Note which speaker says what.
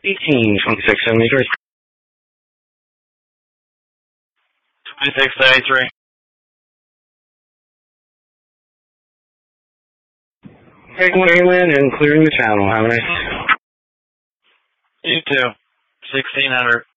Speaker 1: 182673.
Speaker 2: 2673.
Speaker 1: Taking Wayland and clearing the channel. Have a nice day.
Speaker 2: You too. 1600.